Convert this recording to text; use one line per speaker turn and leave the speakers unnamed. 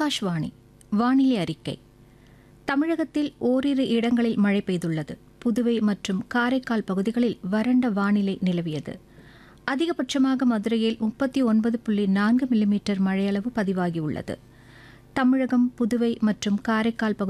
ஆகாஷ்வாணி வானிலை அறிக்கை. தமிழகத்தில் ஓரிரு இடங்களில் மழை பெய்துள்ளது. புதுவை மற்றும் காரைக்கால் பகுதிகளில் வறண்ட வானிலை நிலவியது. அதிகபட்சமாக மதுரையில் 39.4 மில்லிமீட்டர் மழையளவு பதிவாகியுள்ளது. தமிழகம், புதுவை மற்றும் காரைக்கால் பகுதி